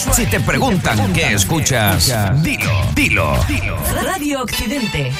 Si te preguntan qué escuchas, dilo. Radio Occidente.